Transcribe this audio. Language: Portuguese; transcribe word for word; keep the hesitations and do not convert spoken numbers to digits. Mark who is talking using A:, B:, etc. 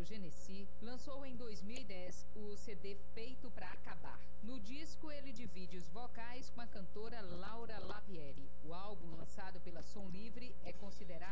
A: Genesi, lançou em dois mil e dez o C D Feito Pra Acabar. No disco, ele divide os vocais com a cantora Laura Lavieri. O álbum, lançado pela Som Livre, é considerado